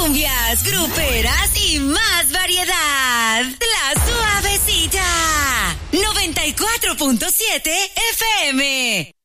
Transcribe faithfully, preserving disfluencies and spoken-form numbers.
cumbias, gruperas y más variedad. La Suavecita. noventa y cuatro punto siete F M.